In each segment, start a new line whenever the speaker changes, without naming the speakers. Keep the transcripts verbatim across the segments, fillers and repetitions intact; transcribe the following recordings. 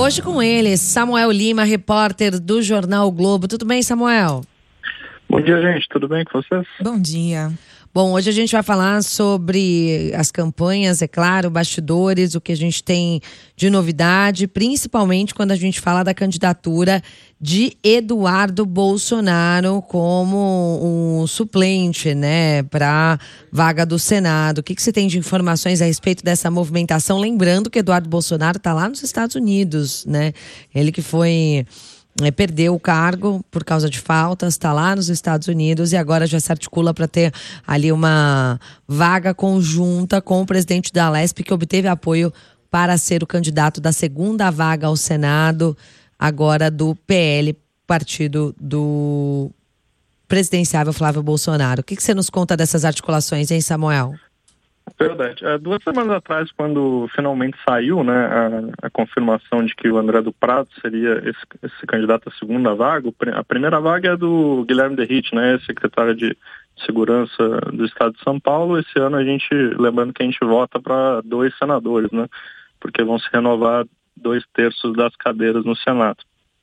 Hoje com ele, Samuel Lima, repórter do Jornal o Globo. Tudo bem, Samuel?
Bom dia, gente. Tudo bem com vocês?
Bom dia.
Bom, hoje a gente vai falar sobre as campanhas, é claro, bastidores, o que a gente tem de novidade, principalmente quando a gente fala da candidatura de Eduardo Bolsonaro como um suplente, né, para vaga do Senado. O que, que você tem de informações a respeito dessa movimentação? Lembrando que Eduardo Bolsonaro está lá nos Estados Unidos, né? Ele que foi... É, perdeu o cargo por causa de faltas, está lá nos Estados Unidos e agora já se articula para ter ali uma vaga conjunta com o presidente da Alesp, que obteve apoio para ser o candidato da segunda vaga ao Senado, agora do P L, partido do presidenciável Flávio Bolsonaro. O que, que você nos conta dessas articulações, hein, Samuel?
Verdade. É, duas semanas atrás, quando finalmente saiu, né, a, a confirmação de que o André do Prado seria esse, esse candidato à segunda vaga, a primeira vaga é do Guilherme Derrite, né, secretário de Segurança do Estado de São Paulo. Esse ano a gente, lembrando que a gente vota para dois senadores, né, porque vão se renovar dois terços das cadeiras no Senado.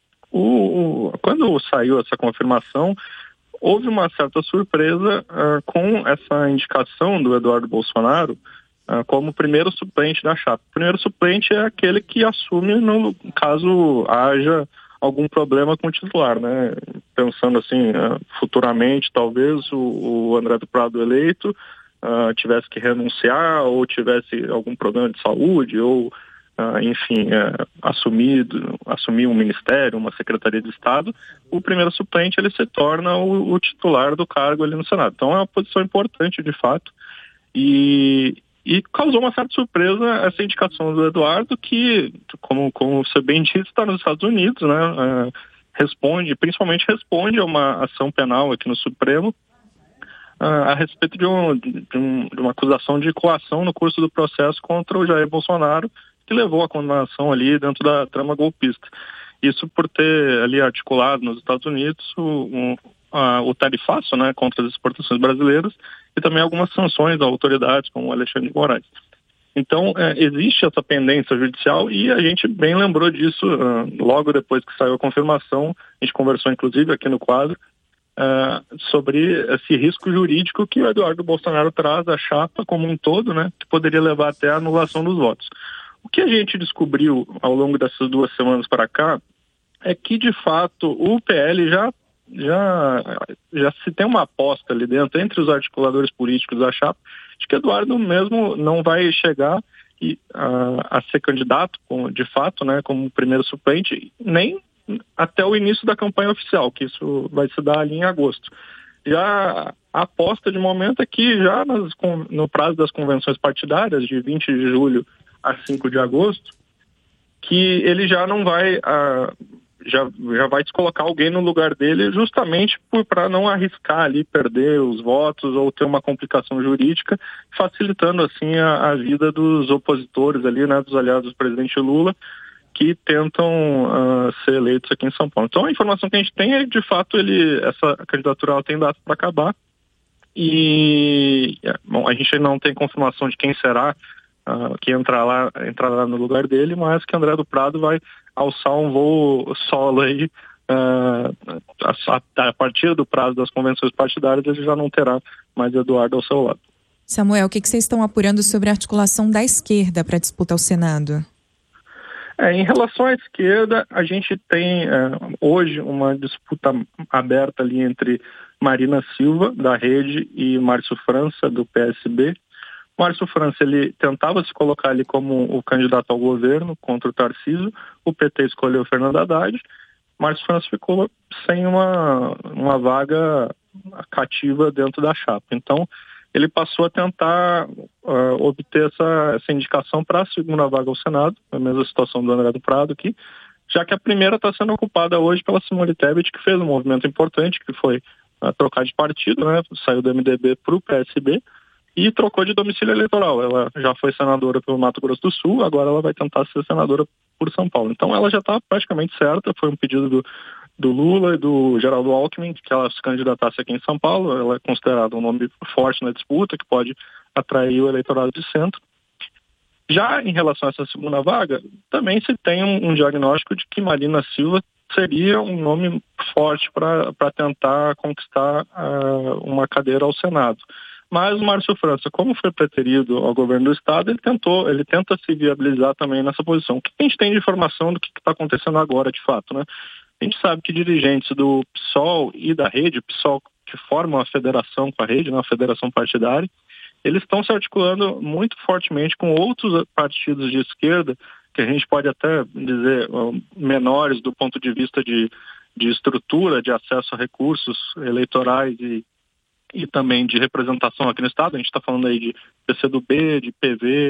O, o, quando saiu essa confirmação, houve uma certa surpresa uh, com essa indicação do Eduardo Bolsonaro uh, como primeiro suplente da chapa. O primeiro suplente é aquele que assume no caso haja algum problema com o titular, né? Pensando assim, uh, futuramente, talvez o, o André do Prado eleito uh, tivesse que renunciar ou tivesse algum problema de saúde ou Uh, enfim, uh, assumir, assumir um ministério, uma secretaria de Estado, o primeiro suplente ele se torna o, o titular do cargo ali no Senado. Então é uma posição importante, de fato, e, e causou uma certa surpresa essa indicação do Eduardo, que, como, como você bem disse, está nos Estados Unidos, né? Uh, responde, principalmente responde a uma ação penal aqui no Supremo, Uh, a respeito de, um, de, um, de uma acusação de coação no curso do processo contra o Jair Bolsonaro, que levou à condenação ali dentro da trama golpista. Isso por ter ali articulado nos Estados Unidos o, um, a, o tarifaço, né, contra as exportações brasileiras e também algumas sanções a autoridades como o Alexandre de Moraes. Então, é, existe essa pendência judicial e a gente bem lembrou disso uh, logo depois que saiu a confirmação. A gente conversou inclusive aqui no quadro Uh, sobre esse risco jurídico que o Eduardo Bolsonaro traz à chapa como um todo, né, que poderia levar até a anulação dos votos. O que a gente descobriu ao longo dessas duas semanas para cá é que, de fato, o P L já, já, já se tem uma aposta ali dentro, entre os articuladores políticos da chapa, de que Eduardo mesmo não vai chegar e, uh, a ser candidato, com, de fato, né, como primeiro suplente, nem até o início da campanha oficial, que isso vai se dar ali em agosto. Já a aposta de momento é que já nas, no prazo das convenções partidárias, de vinte de julho a cinco de agosto, que ele já não vai, ah, já, já vai descolocar alguém no lugar dele justamente para não arriscar ali perder os votos ou ter uma complicação jurídica, facilitando assim a, a vida dos opositores ali, né, dos aliados do presidente Lula, que tentam uh, ser eleitos aqui em São Paulo. Então a informação que a gente tem é que, de fato, ele, essa candidatura ela tem data para acabar e bom, a gente não tem confirmação de quem será uh, que entrar lá, entrar lá no lugar dele, mas que André do Prado vai alçar um voo solo aí, uh, a, a partir do prazo das convenções partidárias ele já não terá mais Eduardo ao seu lado.
Samuel, o que, que vocês estão apurando sobre a articulação da esquerda para disputar o Senado?
É, em relação à esquerda, a gente tem é, hoje uma disputa aberta ali entre Marina Silva, da Rede, e Márcio França, do P S B. Márcio França, ele tentava se colocar ali como o candidato ao governo contra o Tarcísio, o P T escolheu Fernando Haddad, Márcio França ficou sem uma, uma vaga cativa dentro da chapa. Então, ele passou a tentar uh, obter essa, essa indicação para a segunda vaga ao Senado, a mesma situação do André do Prado aqui, já que a primeira está sendo ocupada hoje pela Simone Tebet, que fez um movimento importante, que foi uh, trocar de partido, né? Saiu do M D B para o P S B e trocou de domicílio eleitoral. Ela já foi senadora pelo Mato Grosso do Sul, agora ela vai tentar ser senadora por São Paulo. Então ela já está praticamente certa, foi um pedido do do Lula e do Geraldo Alckmin, que ela se candidatasse aqui em São Paulo. Ela é considerada um nome forte na disputa, que pode atrair o eleitorado de centro. Já em relação a essa segunda vaga, também se tem um, um diagnóstico de que Marina Silva seria um nome forte para tentar conquistar uh, uma cadeira ao Senado. Mas o Márcio França, como foi preterido ao governo do Estado, ele tentou, ele tenta se viabilizar também nessa posição. O que a gente tem de informação do que está acontecendo agora, de fato, né? A gente sabe que dirigentes do PSOL e da Rede, o PSOL que formam a federação com a Rede, né, a federação partidária, eles estão se articulando muito fortemente com outros partidos de esquerda, que a gente pode até dizer menores do ponto de vista de, de estrutura, de acesso a recursos eleitorais e e também de representação aqui no Estado. A gente está falando aí de P C do B, de P V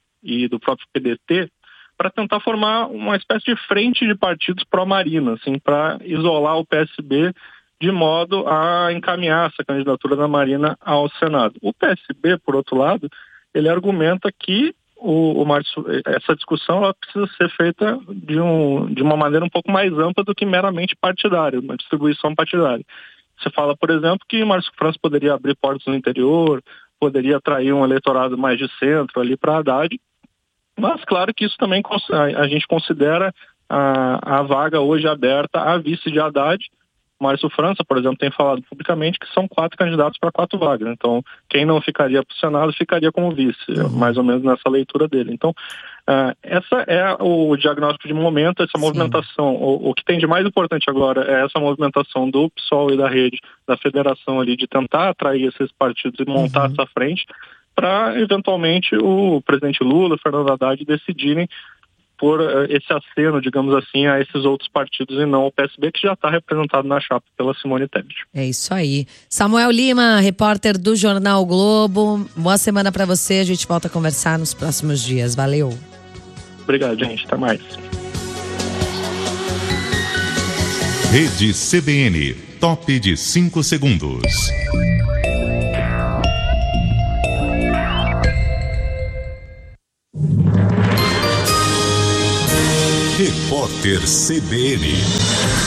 e do próprio P D T, para tentar formar uma espécie de frente de partidos pró-Marina, assim, para isolar o P S B de modo a encaminhar essa candidatura da Marina ao Senado. O P S B, por outro lado, ele argumenta que o, o Márcio, essa discussão ela precisa ser feita de, um, de uma maneira um pouco mais ampla do que meramente partidária, uma distribuição partidária. Você fala, por exemplo, que Márcio França poderia abrir portas no interior, poderia atrair um eleitorado mais de centro ali para Haddad, mas claro que isso também a gente considera a, a vaga hoje aberta à vice de Haddad. Márcio França, por exemplo, tem falado publicamente que são quatro candidatos para quatro vagas. Então, quem não ficaria para o Senado ficaria como vice, uhum. mais ou menos nessa leitura dele. Então, uh, essa é o diagnóstico de momento, essa Sim. movimentação. O, o que tem de mais importante agora é essa movimentação do PSOL e da Rede, da federação ali, de tentar atrair esses partidos e montar uhum. essa frente para, eventualmente, o presidente Lula, Fernando Haddad decidirem por esse aceno, digamos assim, a esses outros partidos e não ao P S B, que já está representado na chapa pela Simone Tebet.
É isso aí. Samuel Lima, repórter do Jornal o Globo. Boa semana para você. A gente volta a conversar nos próximos dias. Valeu.
Obrigado, gente. Até mais.
Rede C B N. Top de cinco segundos. Repórter C B N.